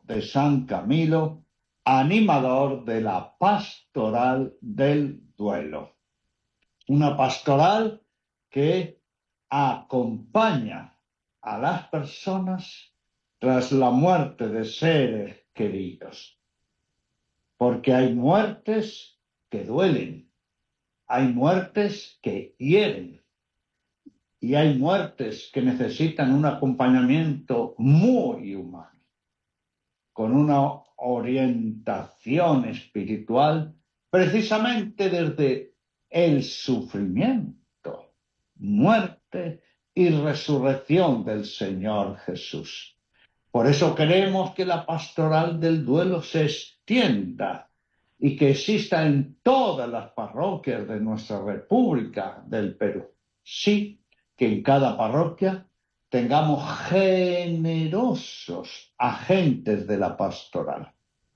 de San Camilo, animador de la Pastoral del Duelo. Una pastoral que acompaña a las personas tras la muerte de seres queridos. Porque hay muertes que duelen, hay muertes que hieren y hay muertes que necesitan un acompañamiento muy humano, con una orientación espiritual precisamente desde el sufrimiento, muerte y resurrección del Señor Jesús. Por eso queremos que la pastoral del duelo se extienda y que exista en todas las parroquias de nuestra República del Perú. Sí, que en cada parroquia tengamos generosos agentes de la pastoral.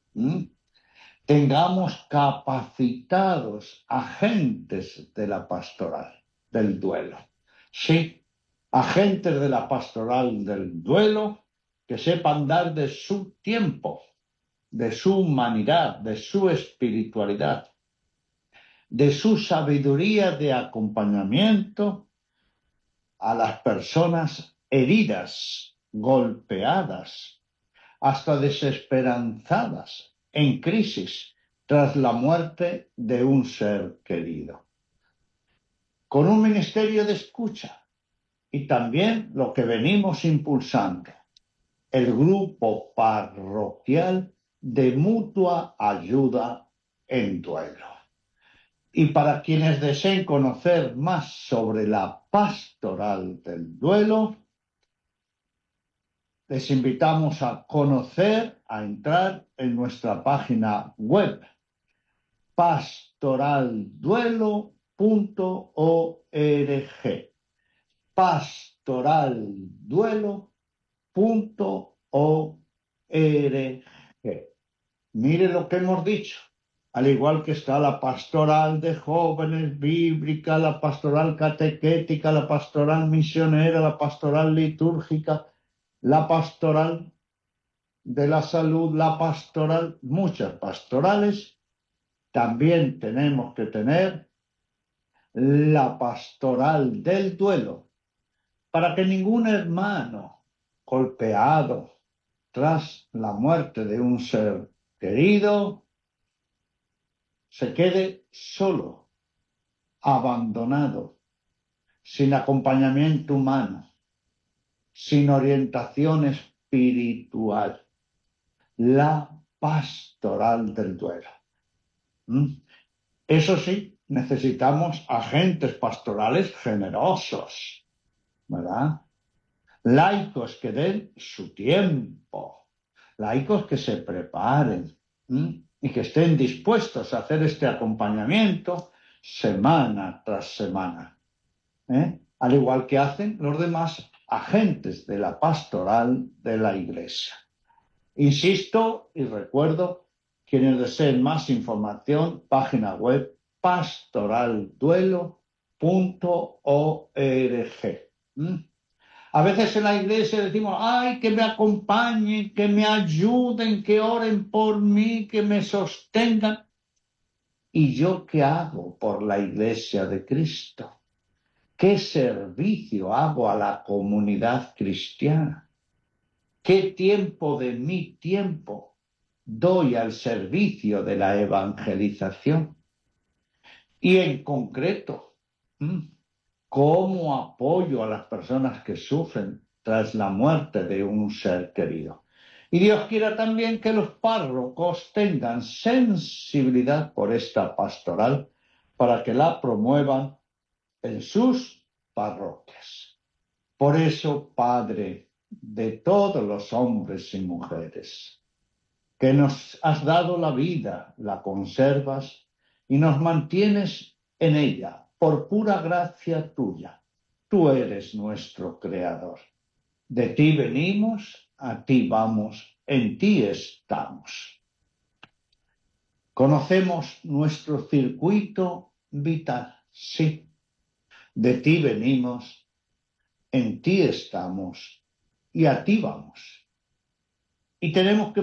Tengamos capacitados agentes de la pastoral del duelo. Sí, agentes de la pastoral del duelo que sepan dar de su tiempo, de su humanidad, de su espiritualidad, de su sabiduría de acompañamiento a las personas heridas, golpeadas, hasta desesperanzadas, en crisis, tras la muerte de un ser querido. Con un ministerio de escucha y también lo que venimos impulsando, el grupo parroquial de mutua ayuda en duelo. Y para quienes deseen conocer más sobre la pastoral del duelo, les invitamos a conocer, a entrar en nuestra página web pastoralduelo.org. pastoralduelo.org. Mire lo que hemos dicho. Al igual que está la pastoral de jóvenes bíblica, la pastoral catequética, la pastoral misionera, la pastoral litúrgica, la pastoral de la salud, la pastoral, muchas pastorales. También tenemos que tener la pastoral del duelo, para que ningún hermano golpeado tras la muerte de un ser querido se quede solo, abandonado, sin acompañamiento humano, sin orientación espiritual. La pastoral del duelo. Eso sí, necesitamos agentes pastorales generosos, ¿verdad? Laicos que den su tiempo, laicos que se preparen y que estén dispuestos a hacer este acompañamiento semana tras semana, al igual que hacen los demás agentes de la pastoral de la Iglesia. Insisto y recuerdo, quienes deseen más información, página web pastoralduelo.org. A veces en la iglesia decimos, ay, que me acompañen, que me ayuden, que oren por mí, que me sostengan. ¿Y yo qué hago por la iglesia de Cristo? ¿Qué servicio hago a la comunidad cristiana? ¿Qué tiempo de mi tiempo doy al servicio de la evangelización? Y en concreto, ¿cómo apoyo a las personas que sufren tras la muerte de un ser querido? Y Dios quiera también que los párrocos tengan sensibilidad por esta pastoral para que la promuevan en sus parroquias. Por eso, Padre de todos los hombres y mujeres, que nos has dado la vida, la conservas y nos mantienes en ella por pura gracia tuya. Tú eres nuestro Creador. De ti venimos, a ti vamos, en ti estamos. Conocemos nuestro circuito vital, sí. De ti venimos, en ti estamos y a ti vamos. Y tenemos que